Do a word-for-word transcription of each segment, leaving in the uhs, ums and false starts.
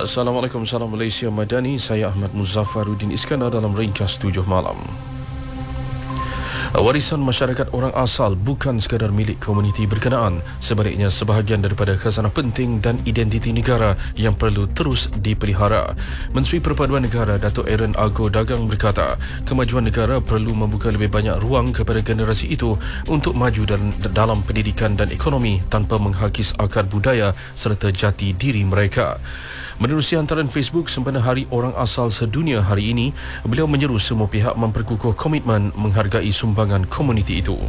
Assalamualaikum, salam Malaysia Madani. Saya Ahmad Muzaffaruddin Iskandar dalam ringkas tujuh malam. Warisan masyarakat orang asal bukan sekadar milik komuniti berkenaan. Sebaliknya, sebahagian daripada khazanah penting dan identiti negara yang perlu terus dipelihara. Menteri Perpaduan Negara Datuk Aaron Argo Dagang berkata, kemajuan negara perlu membuka lebih banyak ruang kepada generasi itu untuk maju dalam, dalam pendidikan dan ekonomi tanpa menghakis akar budaya serta jati diri mereka. Menerusi hantaran Facebook sempena Hari Orang Asal Sedunia hari ini, beliau menyeru semua pihak memperkukuh komitmen menghargai sumbangan komuniti itu.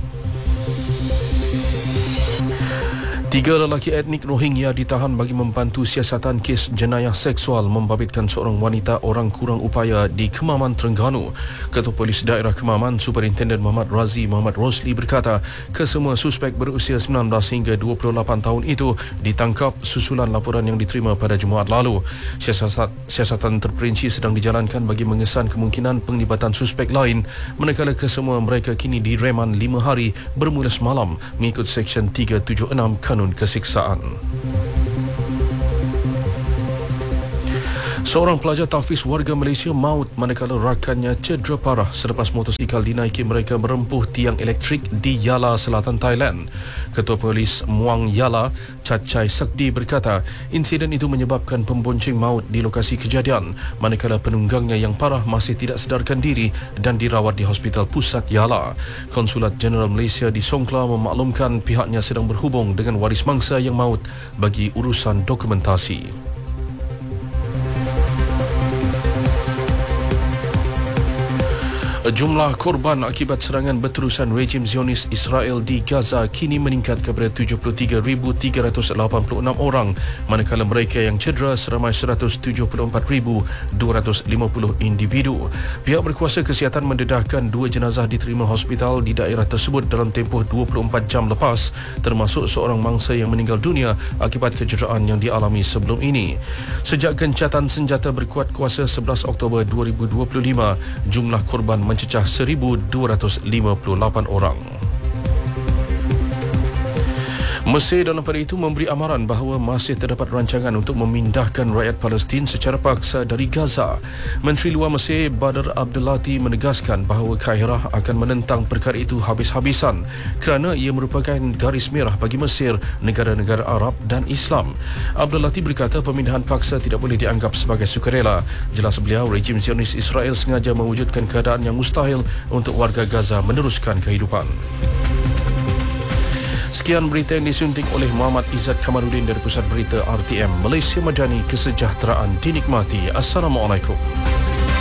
Tiga lelaki etnik Rohingya ditahan bagi membantu siasatan kes jenayah seksual membabitkan seorang wanita orang kurang upaya di Kemaman, Terengganu. Ketua Polis Daerah Kemaman, Superintendent Muhammad Razi Muhammad Rosli berkata, kesemua suspek berusia sembilan belas hingga dua puluh lapan tahun itu ditangkap susulan laporan yang diterima pada Jumaat lalu. Siasat, siasatan terperinci sedang dijalankan bagi mengesan kemungkinan penglibatan suspek lain, manakala kesemua mereka kini direman lima hari bermula semalam mengikut Seksyen tiga tujuh enam Kanun Kesiksaan. Seorang pelajar tahfiz warga Malaysia maut manakala rakannya cedera parah selepas motosikal dinaiki mereka merempuh tiang elektrik di Yala, Selatan Thailand. Ketua Polis Muang Yala, Cacai Sakdi berkata, insiden itu menyebabkan pembonceng maut di lokasi kejadian manakala penunggangnya yang parah masih tidak sedarkan diri dan dirawat di Hospital Pusat Yala. Konsulat Jeneral Malaysia di Songkla memaklumkan pihaknya sedang berhubung dengan waris mangsa yang maut bagi urusan dokumentasi. Jumlah korban akibat serangan berterusan rejim Zionis Israel di Gaza kini meningkat kepada tujuh puluh tiga ribu tiga ratus lapan puluh enam orang, manakala mereka yang cedera seramai seratus tujuh puluh empat ribu dua ratus lima puluh individu. Pihak berkuasa kesihatan mendedahkan dua jenazah diterima hospital di daerah tersebut dalam tempoh dua puluh empat jam lepas, termasuk seorang mangsa yang meninggal dunia akibat kecederaan yang dialami sebelum ini. Sejak gencatan senjata berkuat kuasa sebelas Oktober dua ribu dua puluh lima, jumlah korban mencecah seribu dua ratus lima puluh lapan orang. Mesir dalam pada itu memberi amaran bahawa masih terdapat rancangan untuk memindahkan rakyat Palestin secara paksa dari Gaza. Menteri Luar Mesir Badr Abdulati menegaskan bahawa Kairah akan menentang perkara itu habis-habisan kerana ia merupakan garis merah bagi Mesir, negara-negara Arab dan Islam. Abdulati berkata pemindahan paksa tidak boleh dianggap sebagai sukarela. Jelas beliau, rejim Zionis Israel sengaja mewujudkan keadaan yang mustahil untuk warga Gaza meneruskan kehidupan. Sekian berita yang disunting oleh Muhammad Izzat Kamaluddin dari Pusat Berita R T M Malaysia Madani. Kesejahteraan dinikmati. Assalamualaikum.